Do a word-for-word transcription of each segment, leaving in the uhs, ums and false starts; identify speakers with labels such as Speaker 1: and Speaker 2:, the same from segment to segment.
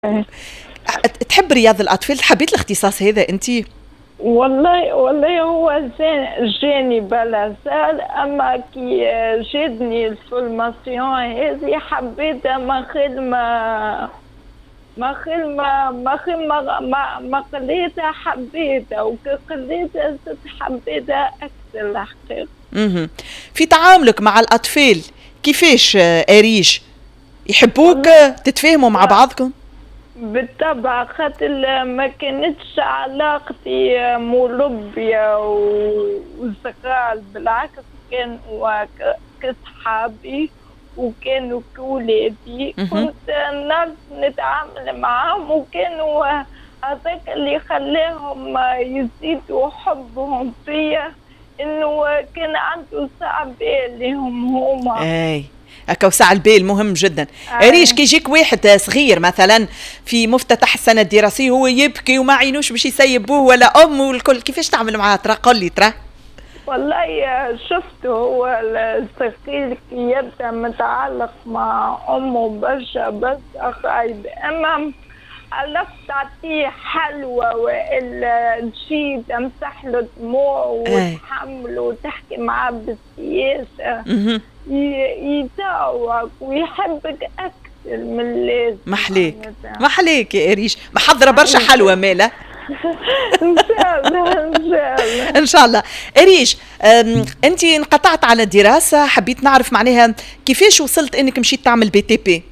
Speaker 1: إيه.
Speaker 2: تحب رياض الأطفال؟ حبيت الاختصاص هذا أنت؟
Speaker 1: والله والله هو جاني بلا سال، اما كي جاتني الفورماسيون هذه حبيتها ما خير ما ما خير ما ما خير ما ما, ما قليتها حبيتها، وكي قليتها زدت حبيتها اكثر الحقيقة.
Speaker 2: اها. في تعاملك مع الأطفال كيفاش أريج؟ يحبوك؟ تتفاهموا مع بعضكم؟
Speaker 1: بالطبع، خاطر ما كانتش علاقتي ملبية وصغار، بالعكس كانوا كصحابي وكانوا كولادي. كنت نعرف نتعامل معهم، وكانوا هذاك اللي خلاهم يزيدوا حبهم فيا، انه كان عنده صعب بالهم هما.
Speaker 2: اي هكا وسع البال مهم جدا. ريش كي يجيك واحد صغير مثلا في مفتتح السنه الدراسيه هو يبكي وما عينوش باش يسيبوه ولا امه والكل، كيفاش تعمل معاه؟ ترى قل لي. ترى
Speaker 1: والله شفته هو الصغير كي يبدا متعلق مع امه برشا برشا خايب، اما عرفت تعطيه حلوى والا تشي تمسح له دموع وتحمله وتحكي معاه بالسياسه، يتعوق ويحبك اكثر من اللازم.
Speaker 2: محليك محليك يا ريش، محضره برشا حلوى ماله.
Speaker 1: ان شاء الله ان شاء الله
Speaker 2: ان شاء الله. ريش، انت انقطعت على الدراسه، حبيت نعرف معناها كيفاش وصلت انك مشيت تعمل بي تي بي؟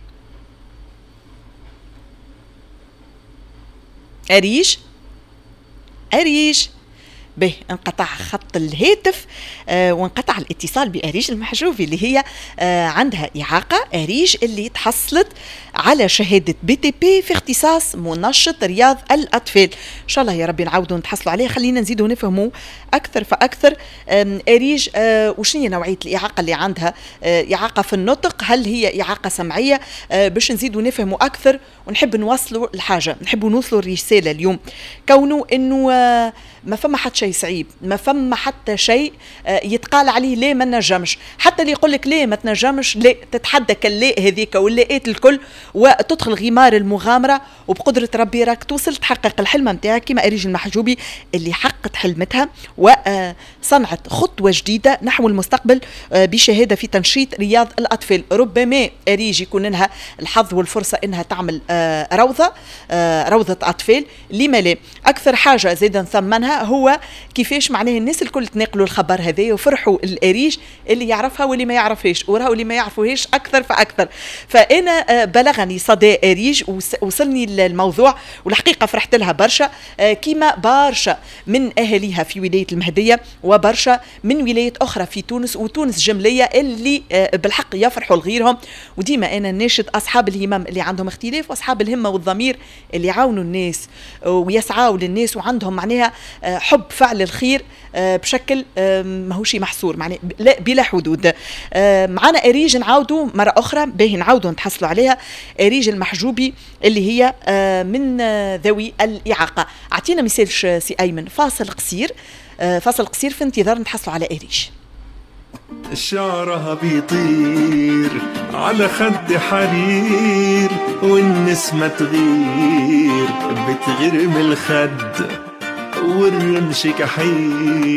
Speaker 2: أريش أريش به انقطع خط الهاتف، آه وانقطع الاتصال بأريج المحجوبي اللي هي آه عندها إعاقة. أريج اللي تحصلت على شهادة بي تي بي في اختصاص منشط رياض الأطفال. إن شاء الله يا ربي نعودوا نتحصلوا عليه. خلينا نزيدوا نفهموا أكثر فأكثر. أريج آه وشنية نوعية الإعاقة اللي عندها؟ آه إعاقة في النطق؟ هل هي إعاقة سمعية؟ آه باش نزيدوا نفهموا أكثر ونحب نوصلوا الحاجة، نحب نوصلوا الرسالة اليوم، كونه إنه آه ما فما حتى شيء صعيب، ما فما حتى شيء يتقال عليه لا ما نجمش. حتى اللي يقول لك لا ما تنجمش، لا تتحدى كاللاء هذيك واللاءات الكل وتدخل غمار المغامره، وبقدره ربي راك توصل تحقق الحلم نتاعك كما أريج المحجوبي اللي حققت حلمتها وصنعت خطوه جديده نحو المستقبل بشهاده في تنشيط رياض الاطفال. ربما أريج يكون لها الحظ والفرصه انها تعمل روضه روضه اطفال، لما لا؟ اكثر حاجه زيدا ثمنها هو كيفاش معناه الناس الكل تناقلوا الخبر هذا وفرحوا الأريج اللي يعرفها واللي ما يعرفهاش، وراهو اللي ما يعرفوهاش أكثر فأكثر. فأنا بلغني صدى أريج ووصلني الموضوع، والحقيقة فرحت لها برشا، كيما برشا من أهليها في ولاية المهدية وبرشا من ولايات أخرى في تونس وتونس جملية اللي بالحق يفرحوا لغيرهم. وديما أنا ناشد أصحاب الهمم اللي عندهم اختلاف وأصحاب الهمة والضمير اللي يعاونوا الناس ويسعوا للناس وعندهم معناها حب فعل الخير بشكل ماهوش محصور، معناه بلا حدود. معنا أريج نعاودوا مرة أخرى باهي نعاودوا نتحصلوا عليها. أريج المحجوبي اللي هي من ذوي الإعاقة. أعطينا مثال سي أيمن، فاصل قصير فاصل قصير في انتظار نتحصلوا على أريج.
Speaker 3: شعرها بيطير على خد حرير، والنسمة تغير بتغير من الخد، والرمش كحيل